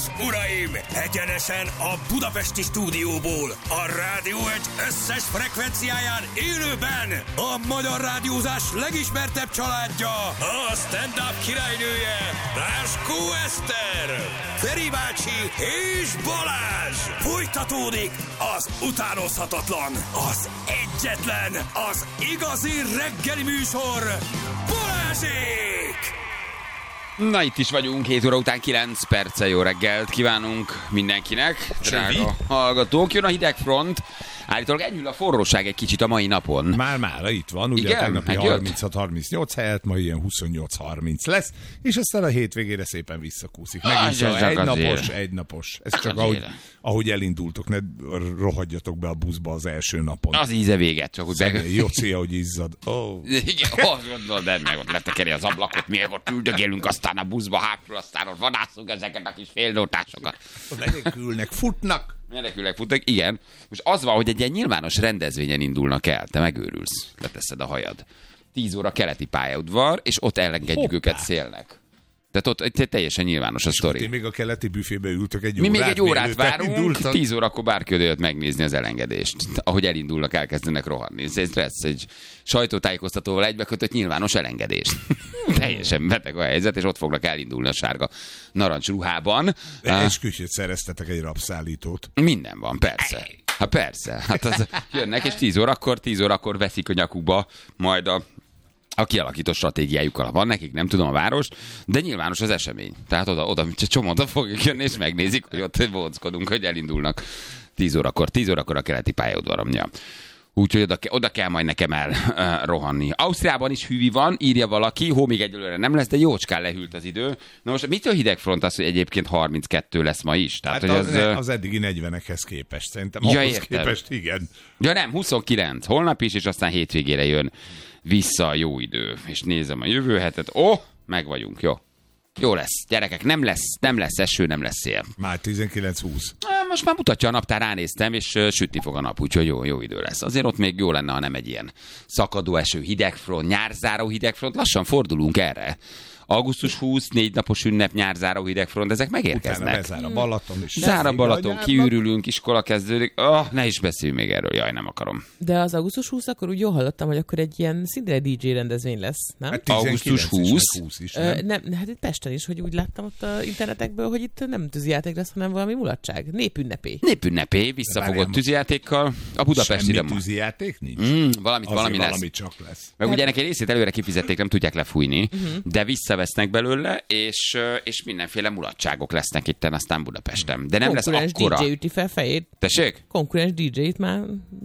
uraim! Egyenesen a budapesti stúdióból, a Rádió Egy összes frekvenciáján élőben a magyar rádiózás legismertebb családja, a stand-up királynője, Láskó Eszter, Feri bácsi és Balázs! Folytatódik az utánozhatatlan, az egyetlen, az igazi reggeli műsor, Balázsék! Na, itt is vagyunk, 7 óra után 9 perccel jó reggelt kívánunk mindenkinek, drága hallgatók. Jön a hidegfront, állítólag enyhül a forróság egy kicsit a mai napon. Már itt van, ugye a tegnapi 36-38 helyett ma ilyen 28-30 lesz, és aztán a hétvégére szépen visszakúszik. Megint egynapos. Ez csak ahogy elindultok, ne rohadjatok be a buszba az első napon. Az íze véget, csak úgy Jóci, ahogy izzad. Igen, de meg ott letekeri az ablakot, mi ott üldögélünk, aztán a buszba hátul, aztán ott vadászunk ezeket a kis félnótásokat. Menekülnek, futnak, igen. Most az van, hogy egy ilyen nyilvános rendezvényen indulnak el, te megőrülsz, leteszed a hajad. 10 óra keleti pályaudvar, és ott elengedjük őket szélnek. Tehát ott teljesen nyilvános a sztori. Én még a keleti büfébe ültök egy órát. Mi még egy órát várunk, 10 órakor bárki jött megnézni az elengedést. Ahogy elindulnak, elkezdenek rohanni. Ez lesz egy sajtótájékoztatóval egybekötött nyilvános elengedést. Teljesen beteg a helyzet, és ott fognak elindulni a sárga narancs ruhában. Esküsét szereztetek egy rabszállítót. Minden van, persze. Hát persze. Hát az jönnek, és 10 órakor veszik a nyakukba majd a kialakított stratégiájukkal van nekik, nem tudom a város, de nyilvános az esemény. Tehát oda csomóta fogjuk jönni, és megnézik, hogy ott bóckodunk, hogy elindulnak 10 órakor a keleti pályaudvaron. Ja. Úgyhogy oda kell majd nekem rohanni. Ausztriában is hűvi van, írja valaki, hó még egyelőre nem lesz, de jócskán lehűlt az idő. Na most mitől hidegfront az, hogy egyébként 32 lesz ma is? Tehát, hát hogy az eddigi 40-ekhez képest, szerintem ahhoz képest igen. Ja nem, 29, holnap is, és aztán hétvégére jön vissza a jó idő. És nézem a jövő hetet, meg vagyunk, jó. Jó lesz, gyerekek, nem lesz eső, nem lesz szél. Már 19-20. Most már mutatja a naptár, ránéztem, és sütni fog a nap, úgyhogy jó idő lesz. Azért ott még jó lenne, ha nem egy ilyen szakadó eső, hidegfront, nyárzáró hidegfront, lassan fordulunk erre. Augusztus 20, 4 napos ünnep, nyárzáró hidegfront, ezek megérkeznek. Utána bezár a Balaton is. Zár a Balaton, kiürülünk, iskola kezdődik. Ne is beszéljünk még erről, jaj, nem akarom. De az augusztus 20, akkor úgy jól hallottam, hogy akkor egy ilyen szinte DJ rendezvény lesz, nem? Hát augusztus 20 is, nem, hát itt Pesten is, hogy úgy láttam ott a internetekből, hogy itt nem tűzijáték lesz, hanem valami mulatság. Népünnepé, visszafogott tűzijátékkal. A budapesti semmi tűzijáték nincs? Valami lesz. Valami csak lesz. Meg ugye ennek egy részét előre kifizették, nem tudják lefújni, de visszavesznek belőle, és mindenféle mulatságok lesznek itten aztán Budapesten. De nem lesz akkora. Konkurens DJ üti fel fejét. Tessék? Konkurens DJ-t már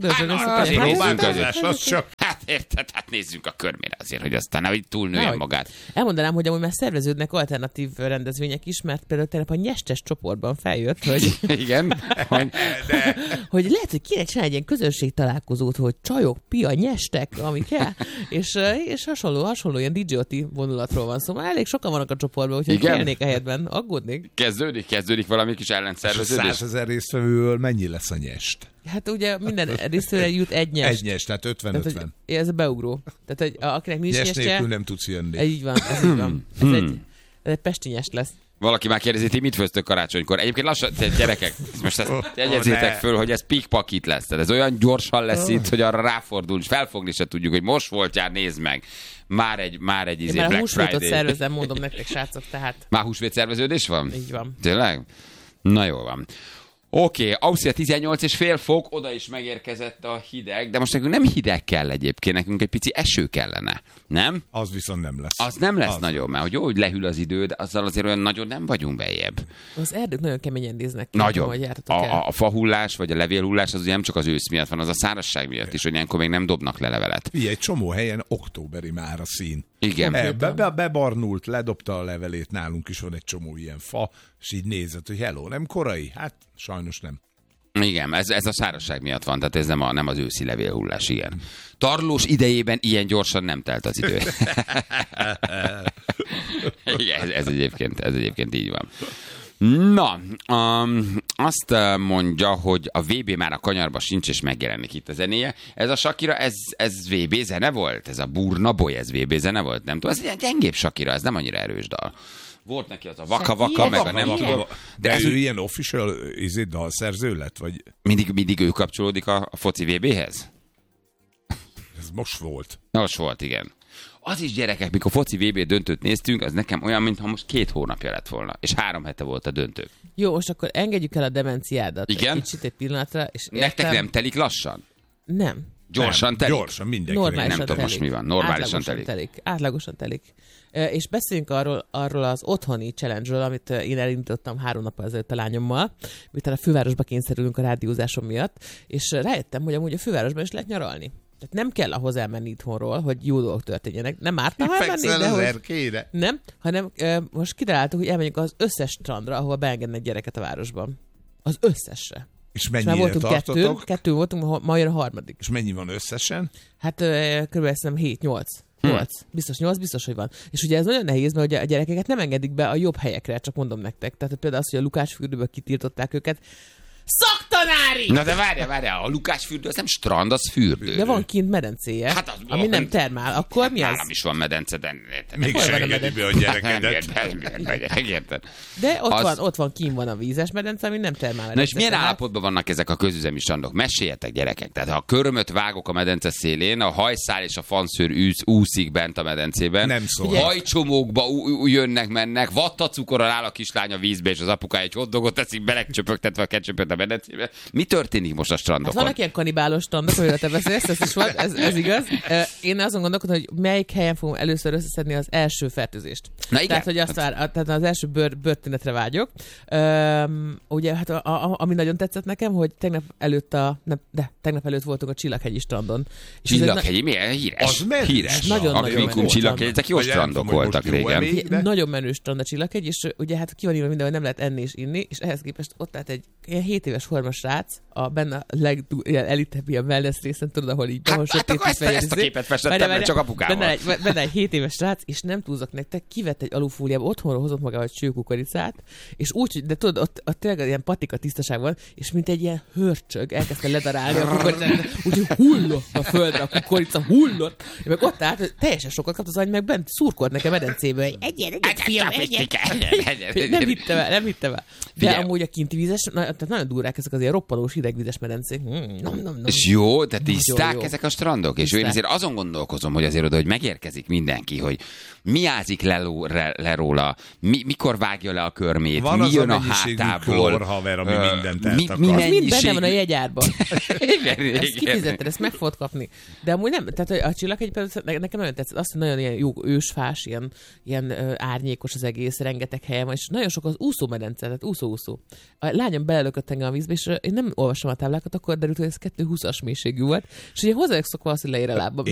Hát érted, nézzünk a körmére azért, hogy aztán hogy túlnője magát. Elmondanám, hogy amúgy már szerveződnek alternatív rendezvények is, mert például tegnap a nyestes csoportban feljött, hogy igen, hogy lehet, hogy kéne csinálni egy ilyen közönségtalálkozót, hogy csajok, pia, nyestek, ami kell, és hasonló ilyen DJ-oti vonulatról van szó. Szóval elég sokan vannak a csoportban, úgyhogy kérnék a helyetben, aggódnék. Kezdődik valami kis ellenszerveződés. 100 000 résztvevőből mennyi lesz a nyest? Hát ugye minden résztvevőre jut egy nyest. Egy nyest, tehát 50-50. Ez a beugró. Tehát, hogy akinek nincs nyest nyestje... nélkül nem tudsz jönni. Ez így van. Ez egy pesti nyest lesz. Valaki már kérdezi, ti mit főztök karácsonykor? Egyébként lassan, gyerekek, most ezt jegyezzétek föl, hogy ez pikpakit lesz. Tehát ez olyan gyorsan lesz itt, hogy arra ráfordul, és felfogni se tudjuk, hogy most voltál, nézd meg. Már egy Black Friday. Húsvétot szervezem, mondom nektek, srácok, tehát. Már húsvét szerveződés van? Így van. Tényleg? Na jól van. Oké, Ausztria 18,5 fok, oda is megérkezett a hideg, de most nekünk nem hideg kell egyébként, nekünk egy pici eső kellene, nem? Az viszont nem lesz. Az nem lesz nagyon, mert hogy jó, hogy lehűl az idő, de azzal azért olyan nagyon nem vagyunk beljebb. Az erdők nagyon keményen néznek ki. Nagyon. A fahullás vagy a levélhullás az ugye nem csak az ősz miatt van, az a szárazság miatt is, hogy ilyenkor még nem dobnak le levelet. Ugye egy csomó helyen októberi már a szín. Igen. Bebarnult, ledobta a levelét, nálunk is van egy csomó ilyen fa, és így nézett, hogy hello, nem korai? Hát sajnos nem. Igen, ez a szárazság miatt van, tehát ez nem az őszi levélhullás, igen. Tarlós idejében ilyen gyorsan nem telt az idő. Igen, ez egyébként így van. Na, azt mondja, hogy a VB már a kanyarba sincs, és megjelenik itt a zenéje. Ez a Shakira, ez VB zene volt? Ez a Burna Boy, ez VB zene volt? Nem tudom, ez egy gyengébb Shakira, ez nem annyira erős dal. Volt neki az a vaka-vaka, meg a nem tudom. De ő ilyen official dalszerző lett? Vagy... Mindig ő kapcsolódik a foci VB-hez? Ez most volt. Most volt, igen. Az is, gyerekek, mikor foci VB döntőt néztünk, az nekem olyan, mintha most 2 hónapja lett volna, és 3 hete volt a döntő. Jó, most akkor engedjük el a demenciádat. Igen? Egy pillanatra. És nektek nem telik lassan? Nem. Gyorsan telik? Gyorsan, mindenki. Nem tudom most mi van. Normálisan telik. Átlagosan telik. És beszéljünk arról az otthoni challenge-ről, amit én elindítottam 3 nappal ezelőtt a lányommal, miután a fővárosba kényszerülünk a rádiózásom miatt, és rájöttem, hogy amúgy a fővárosban is lehet nyaralni. Tehát nem kell ahhoz elmenni itthonról, hogy jó dolgok történjenek. Nem ártna, ha elmenni, de hogy... Nem, hanem most kitaláltuk, hogy elmenjünk az összes strandra, ahol beengednek gyereket a városban. Az összesre. És mennyire tartotok? Kettő voltunk, ma jön a 3. És mennyi van összesen? Hát körülbelül szerintem 7-8. 8. Biztos 8, biztos, hogy van. És ugye ez nagyon nehéz, mert ugye a gyerekeket nem engedik be a jobb helyekre, csak mondom nektek. Tehát például az, hogy a Lukácsfürdőből kitiltották őket. Szaktanári! Na de várjál, a Lukácsfürdő az nem strand, az fürdő. De van kint medencéje, hát ami nem termál. Akkor mi az? Nálam is van medence, de... Még se engedi be a gyerekedet. De ott van, kint van a vízes medence, ami nem termál. Na és milyen állapotban vannak ezek a közüzemi strandok? Meséljetek, gyerekek. Tehát ha a körömöt vágok a medence szélén, a hajszál és a fanszőr úszik bent a medencében. Nem szól. Hajcsomókba jönnek, mennek, vattacukorral áll a kislány a vízbe, és az apukája egy hotdogot teszik, belecsöpögtetve a ketchupöt a medencébe. Mi történik most a strandokon? Hát vannak ilyen kanibálos strandok, amiről te beszélsz, ez is van, ez igaz. Én azon gondolkodom, hogy melyik helyen fogom először összeszedni az első fertőzést. Na igen. Tehát, hogy tehát az első bőrtünetre vágyok. Ugye, hát ami nagyon tetszett nekem, hogy tegnap előtt voltunk a Csillaghegyi strandon. Csillaghegyi, milyen híres? Híres. Nagyon Csillaghegy, ezek jó strandok voltak régen. Nagyon menő strand a Csillaghegy, és ugye hát ki van írva minden, hogy nem lehet enni és inni, és ehhez képest ott állt egy ilyen 7 éves formas srác, benne a legelitebb ilyen wellness részen, tudod, ahol így... Hát akkor ezt a képet festettem, mert csak apukával. Benne egy 7 éves srác, és nem túlzok nektek, kivett egy alufóliába, otthonról hozott magával egy csőkukoricát, és úgy, de tudod, ott tényleg ilyen patika tisztaság van, és mint egy ilyen hörcsög, elkezdte ledarálni a kukoricát, úgyhogy hullott a földre, a kukorica hullott, és meg ott állt, teljesen sokat kapta az any, meg bent szurkolt nekem a medencébe, hogy egyet, fiam, nem hittem el. De amúgy a kinti vízes, tehát nagyon durrák ezek az ilyen roppanós hidegvizes medencék. És jó, de tiszták ezek a strandok? És én azért azon gondolkozom, hogy azért oda, hogy megérkezik mindenki, hogy mi ázik le róla, mikor vágja le a körmét, van mi jön a hátából. Van haver, ami mindent eltakar. Mind benne van a jegyárban. Ezt kifizetted, ezt meg fogod kapni. De amúgy nem, tehát a Csillaghegy nekem nagyon tetszett, azt, hogy nagyon ilyen jó ősfás, ilyen árnyékos az egész, rengeteg helyen van, és nagyon sok az úszómedence, tehát úszó. A lányom belelökött engem a vízbe, és én nem olvasom a táblákat, akkor derült, hogy ez 220-as mélységű volt, és ugye hozzájuk szokva azt, hogy leér a lábam.